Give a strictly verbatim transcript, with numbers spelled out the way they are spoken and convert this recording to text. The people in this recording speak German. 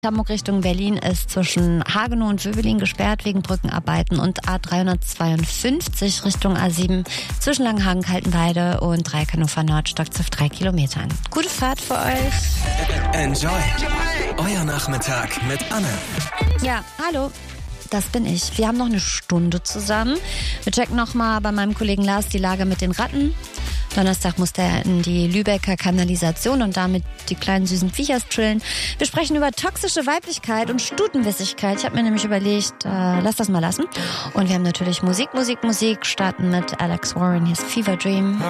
Hamburg Richtung Berlin ist zwischen Hagenow und Wöbelin gesperrt wegen Brückenarbeiten und A dreihundertzweiundfünfzig Richtung A sieben zwischen Langenhagen, Kaltenweide und Dreieck-Hannover Nord stockt auf drei Kilometern. Gute Fahrt für euch. Enjoy. Euer Nachmittag mit Anne. Ja, hallo. Das bin ich. Wir haben noch eine Stunde zusammen. Wir checken nochmal bei meinem Kollegen Lars die Lage mit den Ratten. Donnerstag musste er in die Lübecker Kanalisation und damit die kleinen süßen Viechers chillen. Wir sprechen über toxische Weiblichkeit und Stutenwissigkeit. Ich habe mir nämlich überlegt, äh, lass das mal lassen. Und wir haben natürlich Musik, Musik, Musik. Starten mit Alex Warren, hier ist Fever Dream.